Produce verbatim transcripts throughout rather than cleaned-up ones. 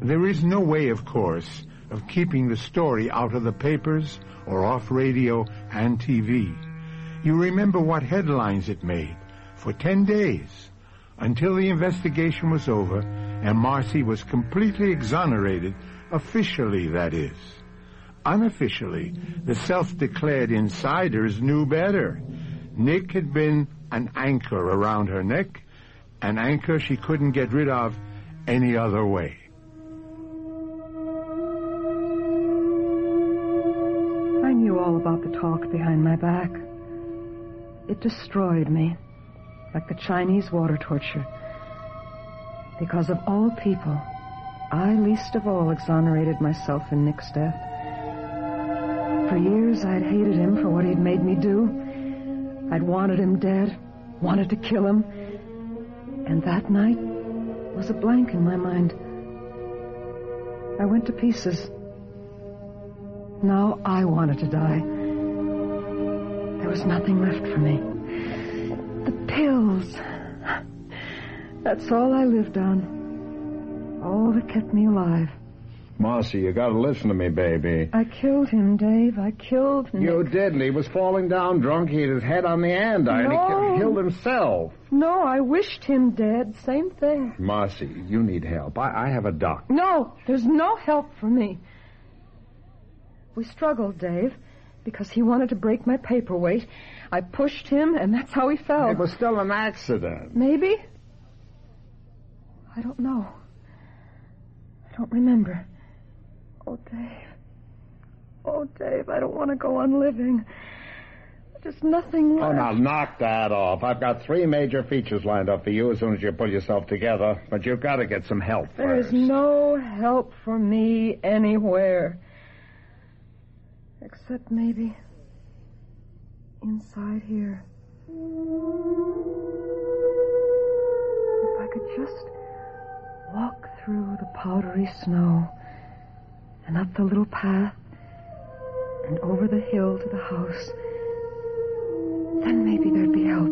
There is no way, of course, of keeping the story out of the papers or off radio and T V. You remember what headlines it made for ten days, until the investigation was over and Marcy was completely exonerated, officially, that is. Unofficially, the self-declared insiders knew better. Nick had been an anchor around her neck, an anchor she couldn't get rid of any other way. I knew all about the talk behind my back. It destroyed me, like the Chinese water torture. Because of all people, I least of all exonerated myself in Nick's death. For years, I'd hated him for what he'd made me do. I'd wanted him dead, wanted to kill him. And that night was a blank in my mind. I went to pieces. Now I wanted to die. There was nothing left for me. The pills. That's all I lived on. All that kept me alive. Marcy, you gotta listen to me, baby. I killed him, Dave. I killed Nick. You didn't. He was falling down drunk. He hit his head on the andiron. No. He killed himself. No, I wished him dead. Same thing. Marcy, you need help. I, I have a doctor. No, there's no help for me. We struggled, Dave, because he wanted to break my paperweight. I pushed him, and that's how he fell. It was still an accident. Maybe? I don't know. I don't remember. Oh, Dave. Oh, Dave, I don't want to go on living. There's nothing left. Oh, now knock that off. I've got three major features lined up for you as soon as you pull yourself together. But you've got to get some help There's first. no help for me anywhere. Except maybe inside here. If I could just walk through the powdery snow and up the little path and over the hill to the house, then maybe there'd be help.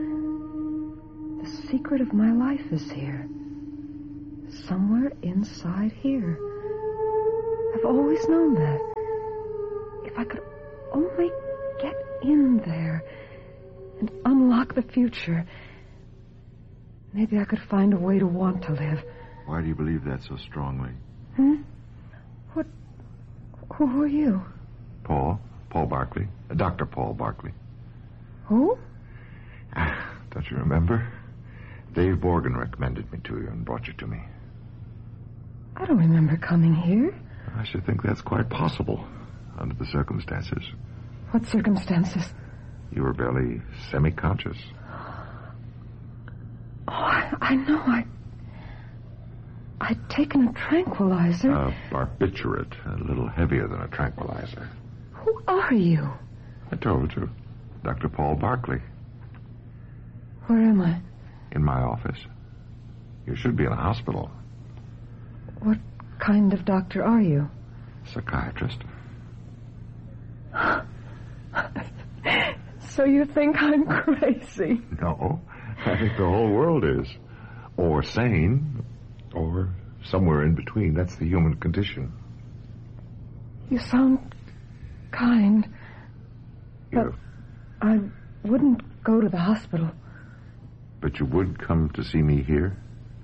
The secret of my life is here. Somewhere inside here. I've always known that. If I could only get in there and unlock the future, maybe I could find a way to want to live. Why do you believe that so strongly? Hmm? What? Who are you? Paul. Paul Barkley. Uh, Doctor Paul Barkley. Who? Don't you remember? Dave Borgen recommended me to you and brought you to me. I don't remember coming here. I should think that's quite possible under the circumstances. What circumstances? You were barely semi-conscious. Oh, I, I know. I... I'd taken a tranquilizer. A barbiturate, a little heavier than a tranquilizer. Who are you? I told you. Doctor Paul Barkley. Where am I? In my office. You should be in a hospital. What kind of doctor are you? Psychiatrist. So you think I'm crazy? No. I think the whole world is. Or sane. Or somewhere in between. That's the human condition. You sound kind. But You, I wouldn't go to the hospital. but you would come to see me here?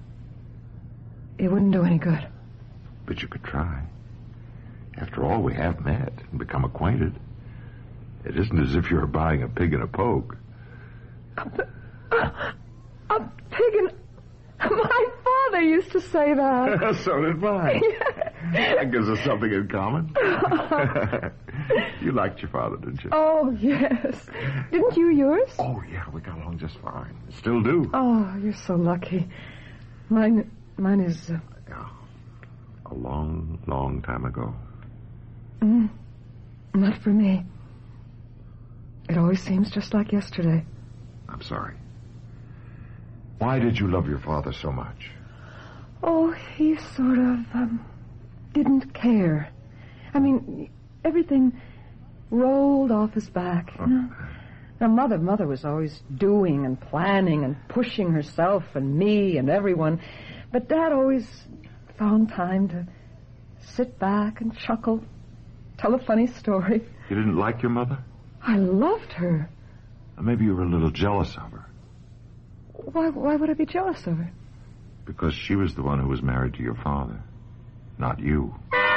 It wouldn't do any good. But you could try. After all, we have met and become acquainted. It isn't as if you're buying a pig in a poke. A, a, a pig in... My father used to say that. So did mine. That gives us something in common. You liked your father, didn't you? Oh, yes. Didn't you yours? Oh, yeah, we got along just fine. Still do. Oh, you're so lucky. Mine, mine is... Uh... Yeah. A long, long time ago. Mm, not for me. It always seems just like yesterday. I'm sorry. Why did you love your father so much? Oh, he sort of, um, didn't care. I mean, everything rolled off his back, you know? Now, Mother, Mother was always doing and planning and pushing herself and me and everyone. But Dad always found time to sit back and chuckle, tell a funny story. You didn't like your mother? I loved her. Or maybe you were a little jealous of her. Why, why would I be jealous of her? Because she was the one who was married to your father, not you.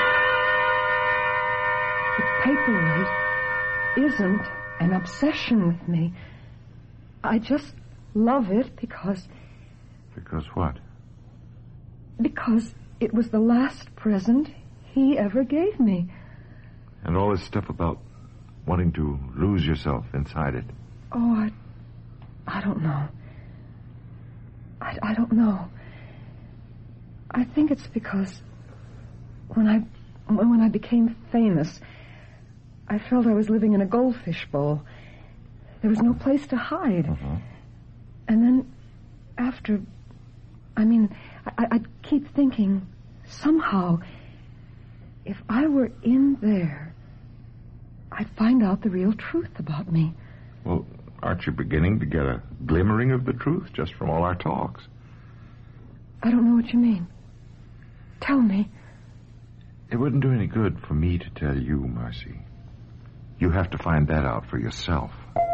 The paperweight isn't an obsession with me. I just love it because... Because what? Because it was the last present he ever gave me. And all this stuff about wanting to lose yourself inside it. Oh, I... I don't know. I, I don't know. I think it's because when I when I became famous, I felt I was living in a goldfish bowl. There was no place to hide. Uh-huh. And then after, I mean, I, I'd keep thinking, somehow, if I were in there, I'd find out the real truth about me. Well, aren't you beginning to get a glimmering of the truth just from all our talks? I don't know what you mean. Tell me. It wouldn't do any good for me to tell you, Marcy. You have to find that out for yourself.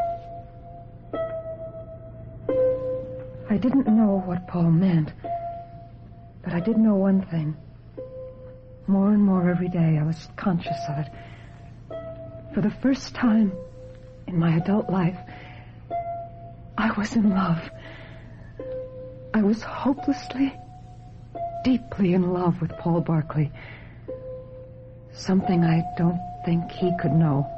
I didn't know what Paul meant, but I did know one thing. More and more every day I was conscious of it. For the first time in my adult life, I was in love. I was hopelessly, deeply in love with Paul Barkley. Something I don't think he could know.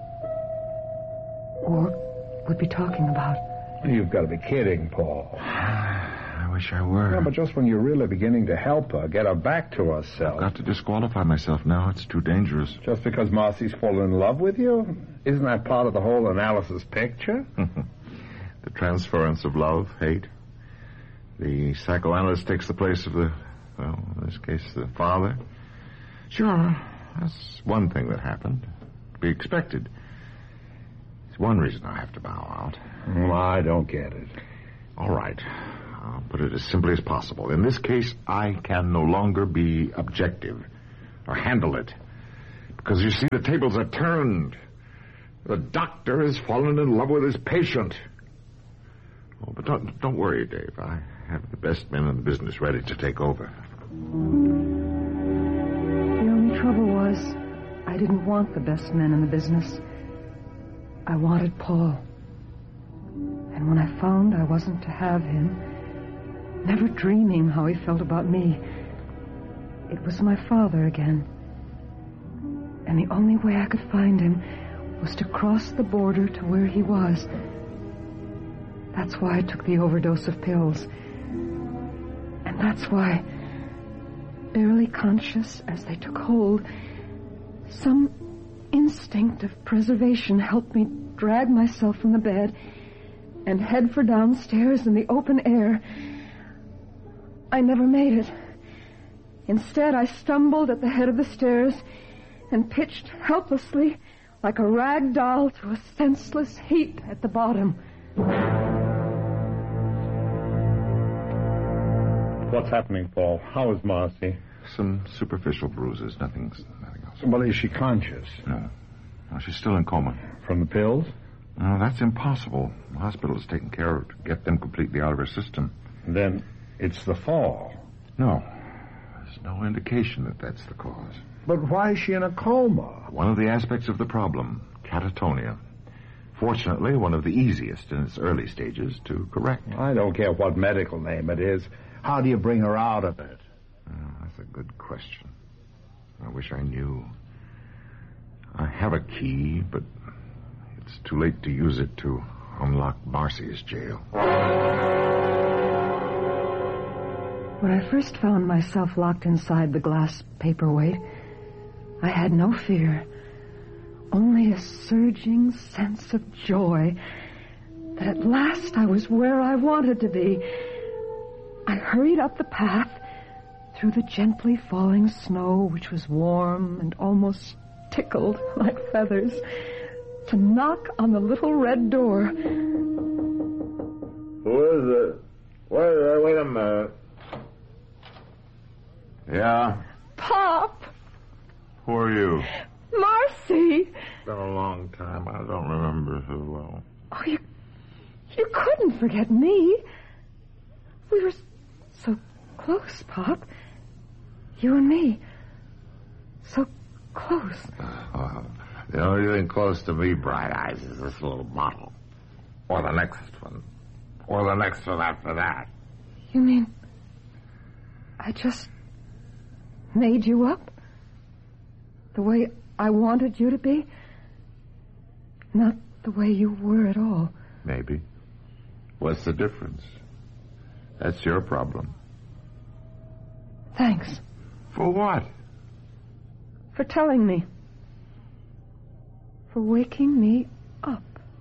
Or would be talking about. You've got to be kidding, Paul. I wish I were. Yeah, but just when you're really beginning to help her, get her back to herself. I've got to disqualify myself now. It's too dangerous. Just because Marcy's fallen in love with you? Isn't that part of the whole analysis picture? The transference of love, hate. The psychoanalyst takes the place of the, well, in this case, the father. Sure, that's one thing that happened. To be expected. It's one reason I have to bow out. Well, I don't get it. All right. I'll put it as simply as possible. In this case, I can no longer be objective or handle it. Because, you see, the tables are turned. The doctor has fallen in love with his patient. Oh, but don't, don't worry, Dave. I have the best men in the business ready to take over. The only trouble was I didn't want the best men in the business. I wanted Paul. And when I found I wasn't to have him, never dreaming how he felt about me, it was my father again. And the only way I could find him was to cross the border to where he was. That's why I took the overdose of pills. And that's why, barely conscious as they took hold, some instinct of preservation helped me drag myself from the bed and head for downstairs in the open air. I never made it. Instead, I stumbled at the head of the stairs and pitched helplessly like a rag doll to a senseless heap at the bottom. What's happening, Paul? How is Marcy? Some superficial bruises, nothing's, nothing else. Well, is she conscious? No. No, she's still in coma. From the pills? No, that's impossible. The hospital is taking care of to get them completely out of her system. Then it's the fall. No. There's no indication that that's the cause. But why is she in a coma? One of the aspects of the problem, catatonia. Fortunately, one of the easiest in its early stages to correct. I don't care what medical name it is. How do you bring her out of it? Oh, that's a good question. I wish I knew. I have a key, but it's too late to use it to unlock Marcy's jail. When I first found myself locked inside the glass paperweight, I had no fear, only a surging sense of joy that at last I was where I wanted to be. I hurried up the path through the gently falling snow, which was warm and almost tickled like feathers, to knock on the little red door. Who is it? Wait, wait a minute. Yeah? Pop! Who are you? Marcy! It's been a long time. I don't remember so well. Oh, you... You couldn't forget me. We were so close, Pop. You and me. So close. Uh, the only thing close to me, Bright Eyes, is this little bottle. Or the next one. Or the next one after that. You mean... I just... made you up? The way I wanted you to be? Not the way you were at all. Maybe. What's the difference? That's your problem. Thanks. For what? For telling me. For waking me up.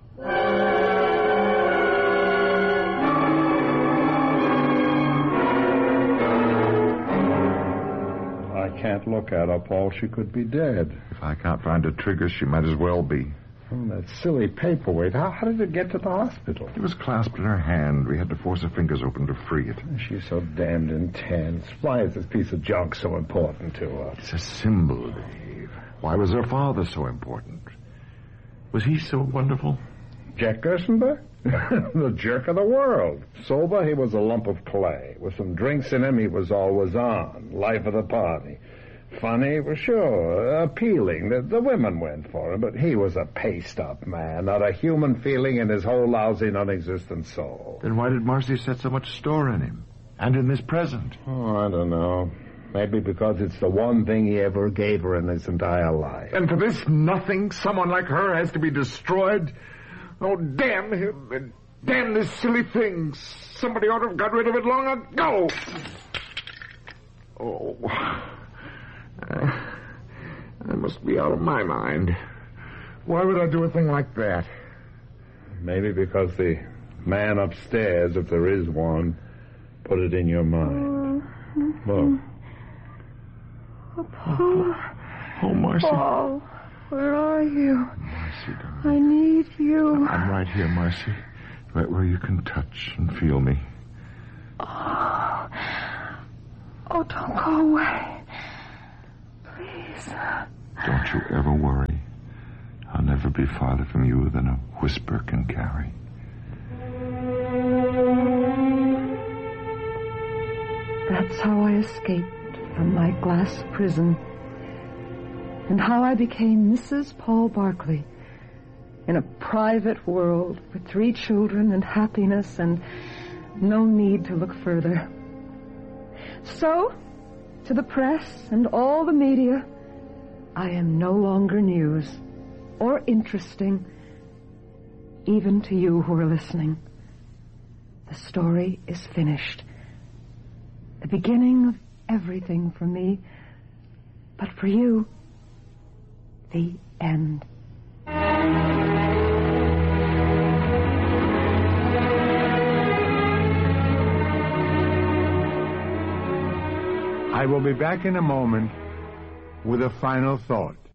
I can't look at her, Paul. She could be dead. If I can't find a trigger, she might as well be. Oh, that silly paperweight. How, how did it get to the hospital? It was clasped in her hand. We had to force her fingers open to free it. She's so damned intense. Why is this piece of junk so important to her? It's a symbol, Dave. Why was her father so important? Was he so wonderful? Jack Gerstenberg? The jerk of the world. Sober, he was a lump of clay. With some drinks in him, he was always on. Life of the party. Funny, well, sure. Appealing. The, the women went for him, but he was a paste-up man. Not a human feeling in his whole lousy, non-existent soul. Then why did Marcy set so much store in him? And in this present? Oh, I don't know. Maybe because it's the one thing he ever gave her in his entire life. And for this nothing, someone like her has to be destroyed? Oh, damn him, and damn this silly thing. Somebody ought to have got rid of it long ago. Oh, I, I must be out of my mind. Why would I do a thing like that? Maybe because the man upstairs, if there is one, put it in your mind. Look. Oh, Paul. Oh, Marcy. Paul, where are you? Marcy, darling. I need you. I'm right here, Marcy. Right where you can touch and feel me. Oh, oh don't go away. Please. Don't you ever worry. I'll never be farther from you than a whisper can carry. That's how I escaped from my glass prison, and how I became Missus Paul Barkley in a private world with three children and happiness and no need to look further. So, to the press and all the media, I am no longer news or interesting, even to you who are listening. The story is finished. The beginning of everything for me, but for you, the end. I will be back in a moment with a final thought.